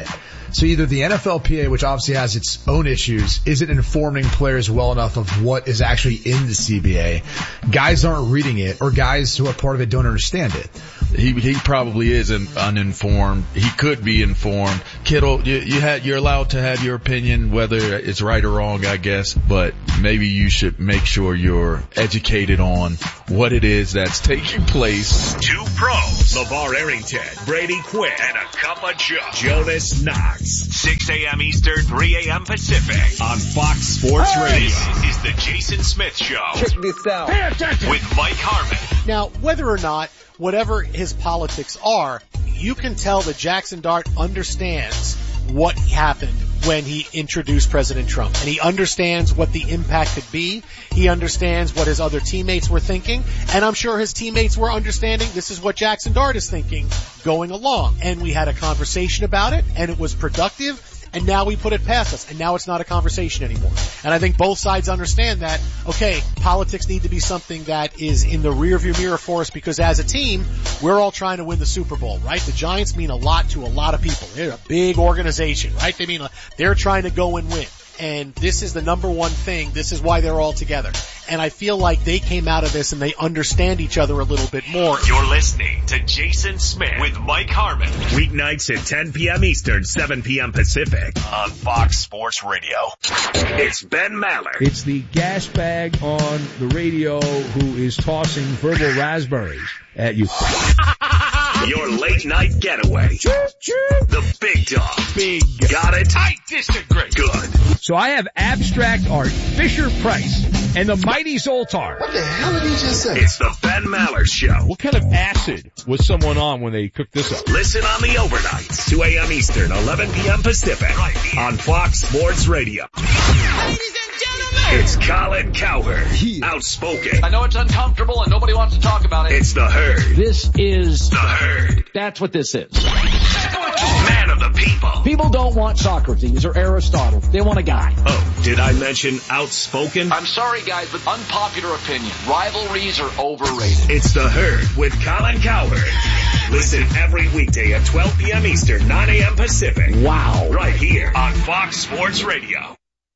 So either the NFLPA, which obviously has its own issues, isn't informing players well enough of what is actually in the CBA. Guys aren't reading it, or guys who are part of it don't understand it. He probably is uninformed. He could be informed. Kittle, you're allowed to have your opinion, whether it's right or wrong, I guess, but maybe you should make sure you're educated on what it is that's taking place. Two pros, LeVar Arrington, Brady Quinn, and a cup of Joe, Jonas Knox. 6 a.m. Eastern, 3 a.m. Pacific on Fox Sports Radio. This is the Jason Smith Show. Check this out. Pay attention. With Mike Harmon. Now, whether or not, whatever his politics are, you can tell that Jackson Dart understands what happened when he introduced President Trump. And he understands what the impact could be. He understands what his other teammates were thinking. And I'm sure his teammates were understanding this is what Jackson Dart is thinking going along. And we had a conversation about it, and it was productive. And now we put it past us, and now it's not a conversation anymore. And I think both sides understand that, okay, politics need to be something that is in the rearview mirror for us, because as a team, we're all trying to win the Super Bowl, right? The Giants mean a lot to a lot of people. They're a big organization, right? They're trying to go and win. And this is the number one thing. This is why they're all together. And I feel like they came out of this and they understand each other a little bit more. You're listening to Jason Smith with Mike Harmon. Weeknights at 10 p.m. Eastern, 7 p.m. Pacific on Fox Sports Radio. It's Ben Maller. It's the gas bag on the radio who is tossing verbal raspberries at you. Your late night getaway. The big dog. Big. Got it? I disagree. Good. So I have abstract art, Fisher Price, and the mighty Zoltar. What the hell did he just say? It's the Ben Maller Show. What kind of acid was someone on when they cooked this up? Listen on the overnights, 2 a.m. Eastern, 11 p.m. Pacific, right on Fox Sports Radio. Ladies and gentlemen, it's Colin Cowherd. Outspoken. I know it's uncomfortable and nobody wants to talk about it. It's the Herd. This is the Herd. That's what this is. Man of the people. People don't want Socrates or Aristotle. They want a guy. Oh, did I mention outspoken? I'm sorry, guys, but unpopular opinion. Rivalries are overrated. It's the Herd with Colin Cowherd. Listen every weekday at 12 p.m. Eastern, 9 a.m. Pacific. Wow. Right here on Fox Sports Radio.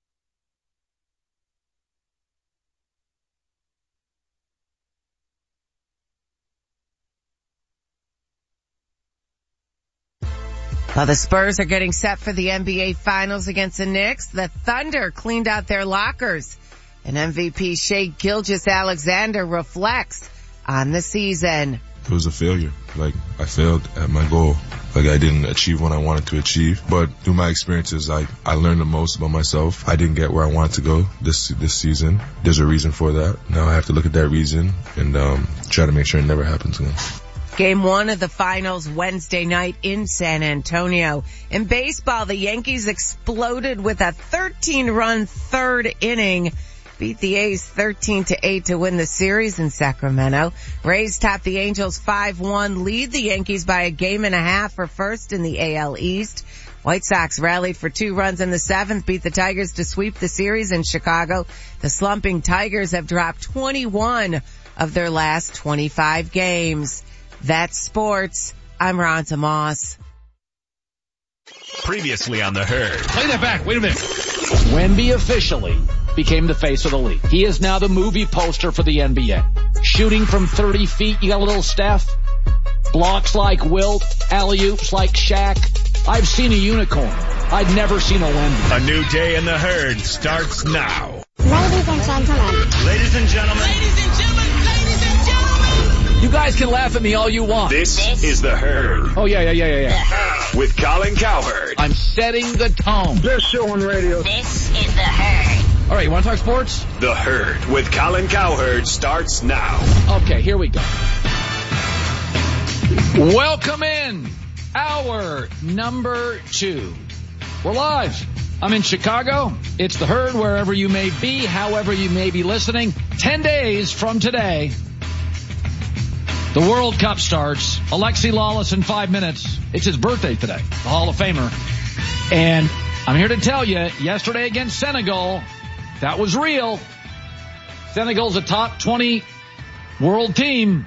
While the Spurs are getting set for the NBA Finals against the Knicks, the Thunder cleaned out their lockers. And MVP Shai Gilgeous-Alexander reflects on the season. It was a failure. I failed at my goal. I didn't achieve what I wanted to achieve. But through my experiences, I learned the most about myself. I didn't get where I wanted to go this season. There's a reason for that. Now I have to look at that reason and try to make sure it never happens again. Game 1 of the finals Wednesday night in San Antonio. In baseball, the Yankees exploded with a 13-run third inning. Beat the A's 13-8 to win the series in Sacramento. Rays topped the Angels 5-1, lead the Yankees by a game and a half for first in the AL East. White Sox rallied for 2 runs in the 7th, beat the Tigers to sweep the series in Chicago. The slumping Tigers have dropped 21 of their last 25 games. That's sports. I'm Ronta Moss. Previously on the Herd. Play that back. Wait a minute. Wemby officially became the face of the league. He is now the movie poster for the NBA. Shooting from 30 feet. You got a little Steph. Blocks like Wilt. Alley-oops like Shaq. I've seen a unicorn. I'd never seen a Wemby. A new day in the Herd starts now. Ladies and gentlemen. Ladies and gentlemen. Ladies and gentlemen. You guys can laugh at me all you want. This is the Herd. Oh, yeah. With Colin Cowherd. I'm setting the tone. Best show on radio. This is the Herd. All right, you want to talk sports? The Herd with Colin Cowherd starts now. Okay, here we go. Welcome in. Hour number 2. We're live. I'm in Chicago. It's the Herd wherever you may be, however you may be listening. 10 days from today, the World Cup starts. Alexi Lawless in 5 minutes. It's his birthday today, the Hall of Famer. And I'm here to tell you, yesterday against Senegal, that was real. Senegal's a top 20 world team.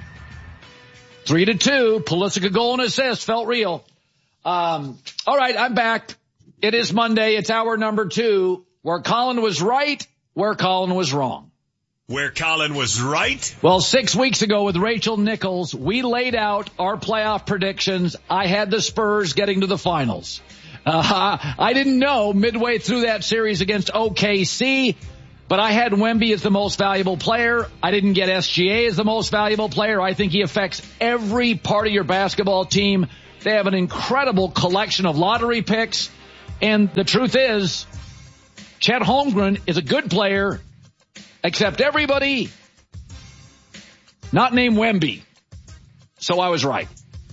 3-2. Pulisic goal and assist. Felt real. All right, I'm back. It is Monday. It's hour number 2, where Colin was right, where Colin was wrong. Where Colin was right? Well, 6 weeks ago with Rachel Nichols, we laid out our playoff predictions. I had the Spurs getting to the finals. I didn't know midway through that series against OKC, but I had Wemby as the most valuable player. I didn't get SGA as the most valuable player. I think he affects every part of your basketball team. They have an incredible collection of lottery picks. And the truth is, Chet Holmgren is a good player, except everybody not named Wemby. So I was right.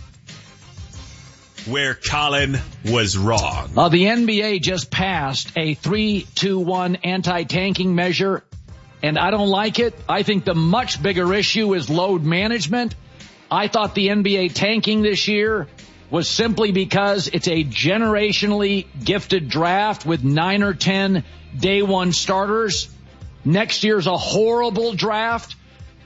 Where Colin was wrong. The NBA just passed a 3-2-1 anti-tanking measure, and I don't like it. I think the much bigger issue is load management. I thought the NBA tanking this year was simply because it's a generationally gifted draft with 9 or 10 day one starters. Next year's a horrible draft.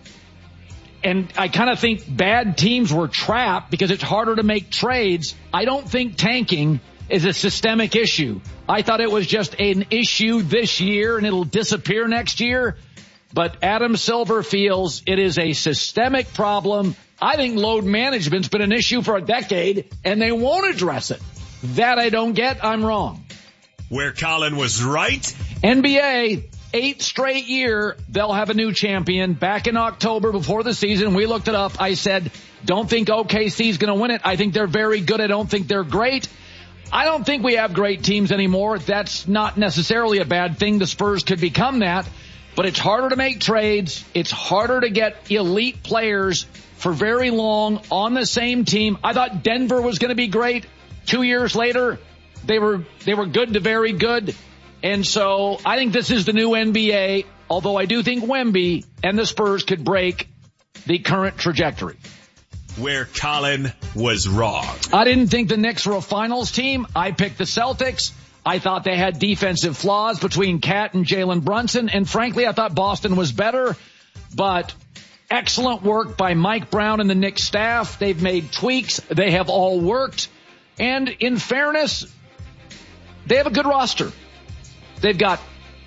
And I kind of think bad teams were trapped because it's harder to make trades. I don't think tanking is a systemic issue. I thought it was just an issue this year and it'll disappear next year. But Adam Silver feels it is a systemic problem. I think load management's been an issue for a decade and they won't address it. That I don't get. I'm wrong. Where Colin was right. NBA, 8th straight year, they'll have a new champion. Back in October before the season, we looked it up. I said, don't think OKC's going to win it. I think they're very good. I don't think they're great. I don't think we have great teams anymore. That's not necessarily a bad thing. The Spurs could become that. But it's harder to make trades. It's harder to get elite players for very long on the same team. I thought Denver was going to be great. 2 years later, they were good to very good. And so I think this is the new NBA, although I do think Wemby and the Spurs could break the current trajectory. Where Colin was wrong. I didn't think the Knicks were a finals team. I picked the Celtics. I thought they had defensive flaws between Cat and Jalen Brunson. And frankly, I thought Boston was better. But excellent work by Mike Brown and the Knicks staff. They've made tweaks. They have all worked. And in fairness, they have a good roster. They've got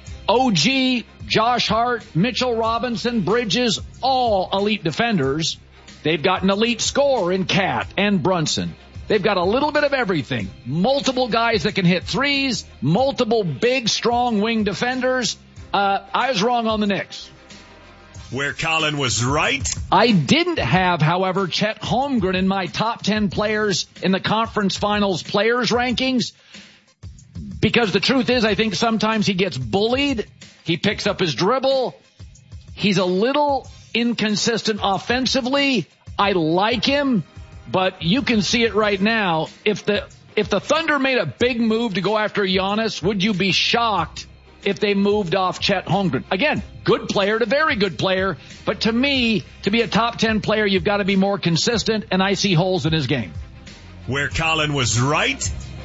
OG, Josh Hart, Mitchell Robinson, Bridges, all elite defenders. They've got an elite scorer in Cat and Brunson. They've got a little bit of everything. Multiple guys that can hit threes, multiple big, strong wing defenders. I was wrong on the Knicks. Where Colin was right. I didn't have, however, Chet Holmgren in my top 10 players in the conference finals players rankings. Because the truth is, I think sometimes he gets bullied. He picks up his dribble. He's a little inconsistent offensively. I like him, but you can see it right now. If the Thunder made a big move to go after Giannis, would you be shocked if they moved off Chet Holmgren? Again, good player to very good player, but to me, to be a top 10 player, you've got to be more consistent, and I see holes in his game. Where Colin was right.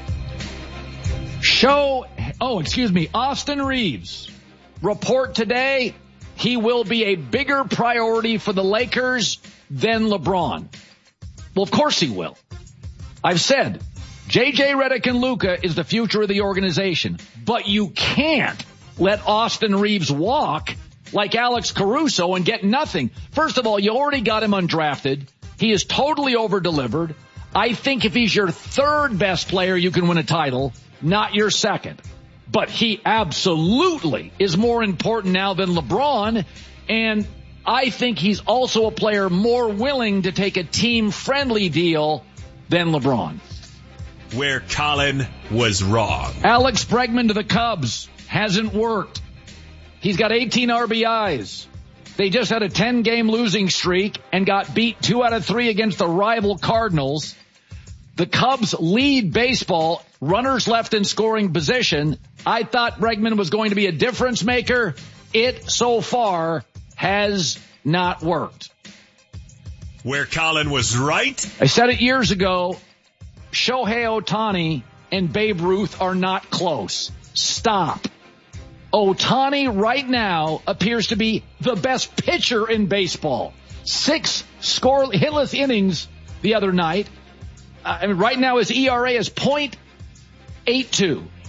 Austin Reeves. Report today, he will be a bigger priority for the Lakers than LeBron. Well, of course he will. I've said, J.J. Redick and Luka is the future of the organization, but you can't let Austin Reeves walk like Alex Caruso and get nothing. First of all, you already got him undrafted. He is totally over-delivered. I think if he's your third best player, you can win a title, not your second. But he absolutely is more important now than LeBron, and I think he's also a player more willing to take a team-friendly deal than LeBron. Where Colin was wrong. Alex Bregman to the Cubs hasn't worked. He's got 18 RBIs. They just had a 10-game losing streak and got beat 2 out of 3 against the rival Cardinals. The Cubs lead baseball, runners left in scoring position. I thought Bregman was going to be a difference maker. It so far has not worked. Where Colin was right. I said it years ago. Shohei Ohtani and Babe Ruth are not close. Stop. Ohtani right now appears to be the best pitcher in baseball. 6 hitless innings the other night. Right now his ERA is .82.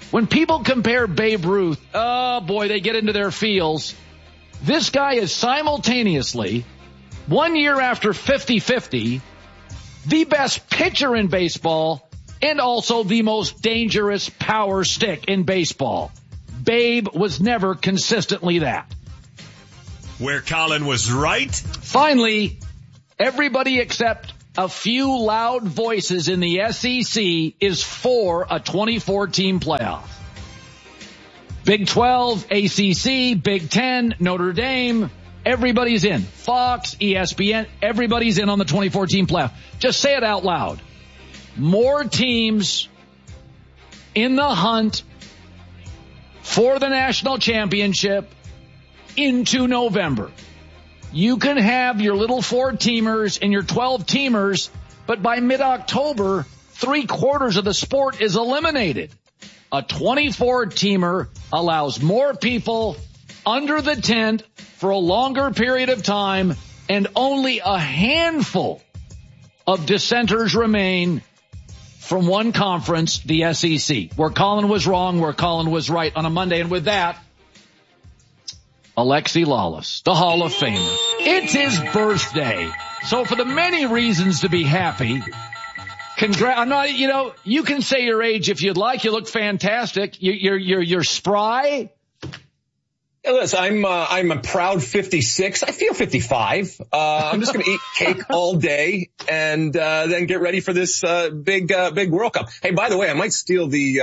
When people compare Babe Ruth, oh boy, they get into their feels. This guy is simultaneously, 1 year after 50-50, the best pitcher in baseball and also the most dangerous power stick in baseball. Babe was never consistently that. Where Colin was right. Finally, everybody except a few loud voices in the SEC is for a 24-team playoff. Big 12, ACC, Big 10, Notre Dame, everybody's in. Fox, ESPN, everybody's in on the 24-team playoff. Just say it out loud. More teams in the hunt for the national championship into November. You can have your little 4-teamers and your 12-teamers, but by mid-October, 3/4 of the sport is eliminated. A 24-teamer allows more people under the tent for a longer period of time, and only a handful of dissenters remain from one conference, the SEC. Where Colin was wrong, where Colin was right on a Monday. And with that, Alexi Lalas, the Hall of Famer. It's his birthday. So for the many reasons to be happy, I'm not, you can say your age if you'd like. You look fantastic. You're spry. Listen, I'm a proud 56. I feel 55. I'm just going to eat cake all day and then get ready for this big World Cup. Hey, by the way, I might steal the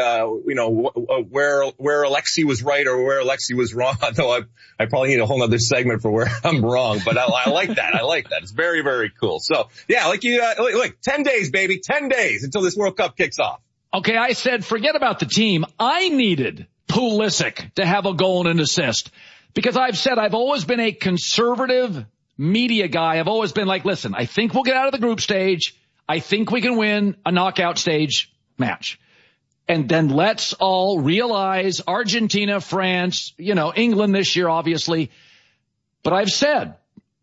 where Alexi was right or where Alexi was wrong. Though I probably need a whole other segment for where I'm wrong. But I like that. I like that. It's very, very cool. So yeah, like you look, 10 days, baby, 10 days until this World Cup kicks off. Okay, I said forget about the team. I needed Pulisic to have a goal and an assist, because I've said I've always been a conservative media guy. I've always been like, listen, I think we'll get out of the group stage. I think we can win a knockout stage match. And then let's all realize Argentina, France, England this year, obviously. But I've said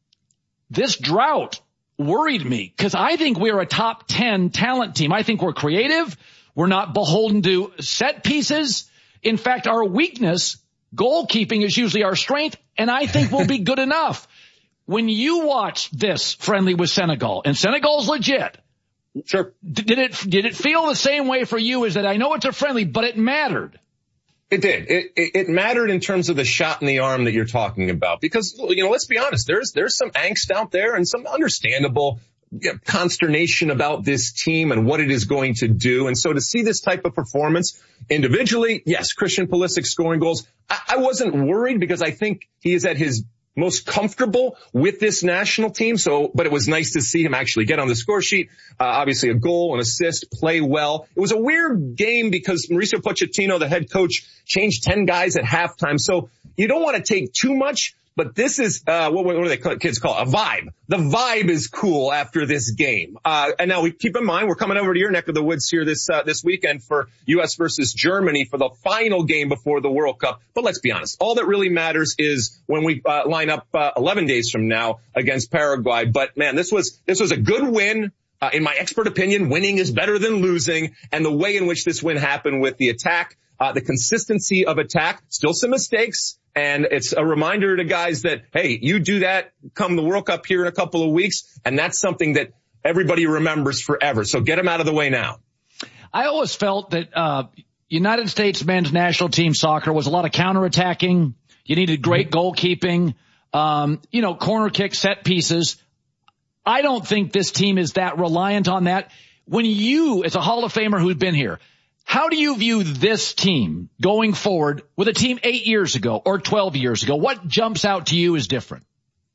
this drought worried me because I think we're a top 10 talent team. I think we're creative. We're not beholden to set pieces. In fact, our weakness, goalkeeping, is usually our strength, and I think we'll be good enough. When you watch this friendly with Senegal, and Senegal's legit, sure. Did it feel the same way for you? Is that I know it's a friendly, but it mattered. It did. It mattered in terms of the shot in the arm that you're talking about, because let's be honest, there's some angst out there and some understandable consternation about this team and what it is going to do. And so to see this type of performance individually, yes, Christian Pulisic scoring goals. I wasn't worried because I think he is at his most comfortable with this national team. But it was nice to see him actually get on the score sheet. Obviously a goal, an assist, play well. It was a weird game because Mauricio Pochettino, the head coach, changed 10 guys at halftime. So you don't want to take too much. But this is, what do they kids call it? A vibe. The vibe is cool after this game. And now we keep in mind, we're coming over to your neck of the woods here this weekend for U.S. versus Germany for the final game before the World Cup. But let's be honest. All that really matters is when we, line up, 11 days from now against Paraguay. But man, this was a good win. In my expert opinion, winning is better than losing. And the way in which this win happened with the attack, the consistency of attack, still some mistakes. And it's a reminder to guys that, hey, you do that come the World Cup here in a couple of weeks, and that's something that everybody remembers forever. So get them out of the way now. I always felt that United States men's national team soccer was a lot of counterattacking. You needed great goalkeeping, corner kick, set pieces. I don't think this team is that reliant on that. When you, as a Hall of Famer who's been here, how do you view this team going forward with a team 8 years ago or 12 years ago? What jumps out to you as different?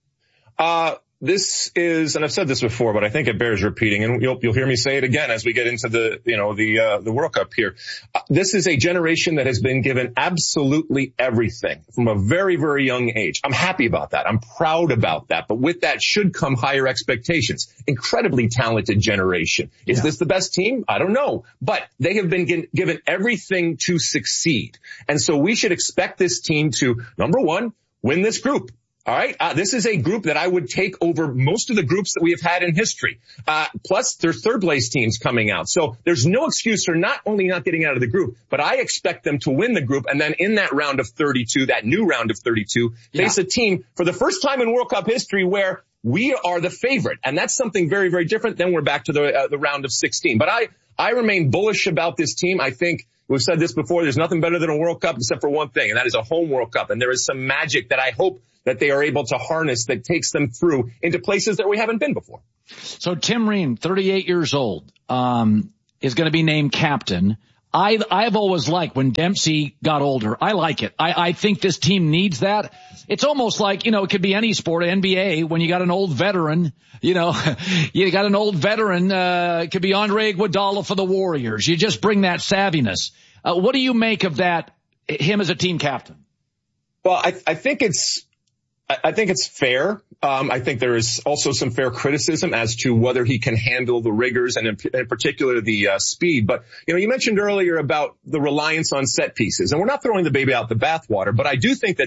This is, and I've said this before, but I think it bears repeating, and you'll hear me say it again as we get into the World Cup here. This is a generation that has been given absolutely everything from a very, very young age. I'm happy about that. I'm proud about that. But with that should come higher expectations. Incredibly talented generation. Is this the best team? I don't know. But they have been given everything to succeed. And so we should expect this team to, number one, win this group. All right. This is a group that I would take over most of the groups that we have had in history. Plus there's third place teams coming out. So there's no excuse for not only not getting out of the group, but I expect them to win the group. And then in that round of 32, that new round of 32, face a team for the first time in World Cup history where we are the favorite. And that's something very, very different. Then we're back to the round of 16. But I remain bullish about this team. I think we've said this before. There's nothing better than a World Cup except for one thing, and that is a home World Cup. And there is some magic that I hope that they are able to harness that takes them through into places that we haven't been before. So Tim Ream, 38 years old, is going to be named captain. I've always liked when Dempsey got older. I like it. I think this team needs that. It's almost like, it could be any sport, NBA, when you got an old veteran, you got an old veteran, it could be Andre Iguodala for the Warriors. You just bring that savviness. What do you make of that, him as a team captain? Well, I think it's fair. I think there is also some fair criticism as to whether he can handle the rigors and in particular the speed. But, you mentioned earlier about the reliance on set pieces, and we're not throwing the baby out the bathwater, but I do think that